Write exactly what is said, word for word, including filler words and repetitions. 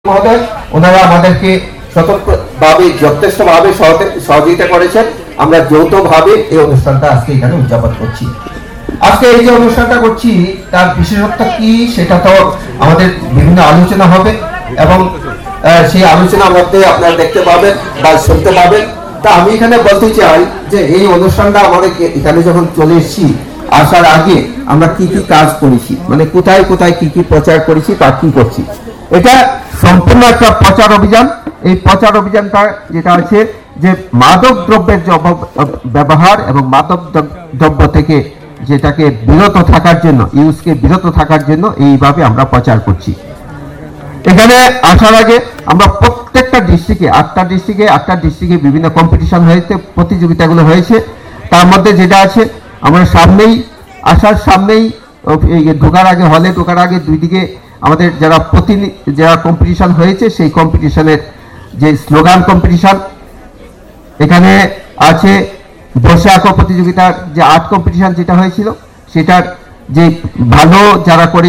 মহোদয় ওনারা আমাদেরকে স্বতন্ত্রভাবে যথেষ্টভাবে সহযোগিতা করেছেন। আমরা যৌথভাবে এই অনুষ্ঠানটা আজকে এখানে উদযাপন করছি। আজকে এই যে অনুষ্ঠানটা করছি তার বিশেষত্ব কি সেটা তো আমাদের বিভিন্ন আলোচনা হবে এবং সেই আলোচনার মধ্যে আপনারা দেখতে পাবেন বা শুনতে পাবেন। তা আমি এখানে বলতে চাই যে এই অনুষ্ঠানটা আমাদের এখানে যখন চলে এসেছি আসার আগে আমরা কি কি কাজ করেছি, মানে কোথায় কোথায় কি কি প্রচার করেছি বা কি করছি, এটা সম্পূর্ণ একটা প্রচার অভিযান। এই প্রচার অভিযানটা যেটা আছে যে মাদক দ্রব্যের ব্যবহার এবং মাদক দ্রব্য থেকে যেটাকে বিরত থাকার জন্য, ইউজকে বিরত থাকার জন্য এইভাবে আমরা প্রচার করছি। এখানে আসার আগে আমরা প্রত্যেকটা ডিস্ট্রিক্টে আটটা ডিস্ট্রিক্টে আটটা ডিস্ট্রিক্টে বিভিন্ন কম্পিটিশন হয়েছে, প্রতিযোগিতাগুলো হয়েছে। তার মধ্যে যেটা আছে আমরা সামনেই আসার সামনেই ঢোকার আগে হলে ঢোকার আগে দুই দিকে আমাদের যারা প্রতি যারা কম্পিটিশন হয়েছে সেই কম্পিটিশনের যে স্লোগান কম্পিটিশন, এখানে আছে বসে আঁকো প্রতিযোগিতার যে আর্ট কম্পিটিশন যেটা হয়েছিল সেটার যে ভালো যারা করে